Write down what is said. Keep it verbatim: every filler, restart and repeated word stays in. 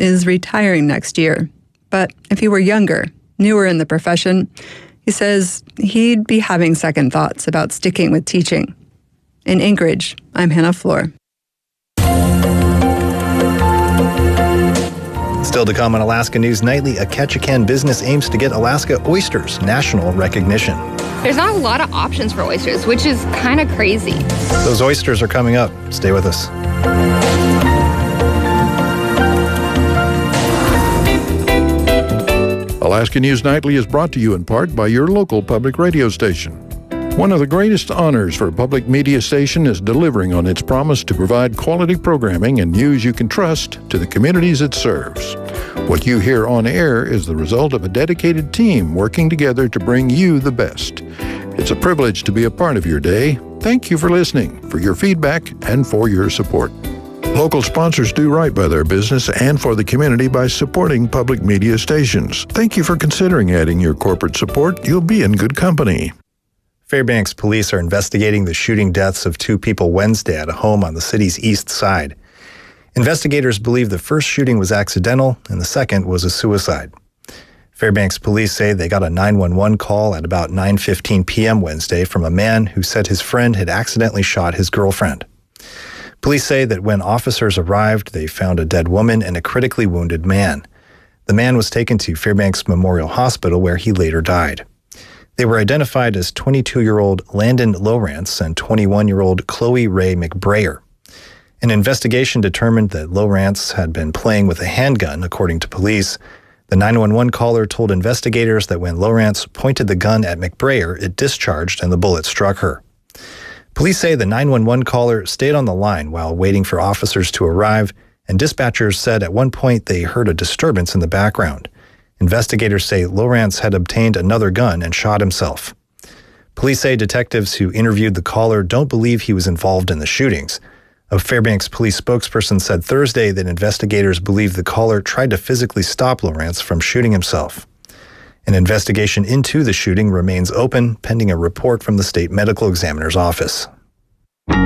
is retiring next year. But if he were younger, newer in the profession, he says he'd be having second thoughts about sticking with teaching. In Anchorage, I'm Hannah Floor. Still to come on Alaska News Nightly, a Ketchikan business aims to get Alaska oysters national recognition. There's not a lot of options for oysters, which is kind of crazy. Those oysters are coming up. Stay with us. Alaska News Nightly is brought to you in part by your local public radio station. One of the greatest honors for a public media station is delivering on its promise to provide quality programming and news you can trust to the communities it serves. What you hear on air is the result of a dedicated team working together to bring you the best. It's a privilege to be a part of your day. Thank you for listening, for your feedback, and for your support. Local sponsors do right by their business and for the community by supporting public media stations. Thank you for considering adding your corporate support. You'll be in good company. Fairbanks police are investigating the shooting deaths of two people Wednesday at a home on the city's east side. Investigators believe the first shooting was accidental and the second was a suicide. Fairbanks police say they got a nine one one call at about nine fifteen p.m. Wednesday from a man who said his friend had accidentally shot his girlfriend. Police say that when officers arrived, they found a dead woman and a critically wounded man. The man was taken to Fairbanks Memorial Hospital where he later died. They were identified as twenty-two-year-old Landon Lowrance and twenty-one-year-old Chloe Ray McBrayer. An investigation determined that Lowrance had been playing with a handgun, according to police. The nine one one caller told investigators that when Lowrance pointed the gun at McBrayer, it discharged and the bullet struck her. Police say the nine one one caller stayed on the line while waiting for officers to arrive, and dispatchers said at one point they heard a disturbance in the background. Investigators say Lowrance had obtained another gun and shot himself. Police say detectives who interviewed the caller don't believe he was involved in the shootings. A Fairbanks police spokesperson said Thursday that investigators believe the caller tried to physically stop Lowrance from shooting himself. An investigation into the shooting remains open, pending a report from the state medical examiner's office.